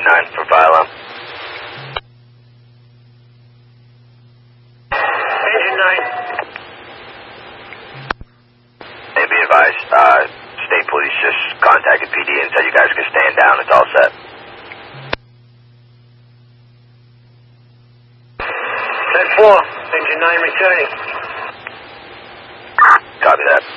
Engine 9 for fire alarm. Engine 9. Hey, be advised, State Police just contacted PD and said you guys can stand down. It's all set. 10-4, Engine 9 returning. Copy that.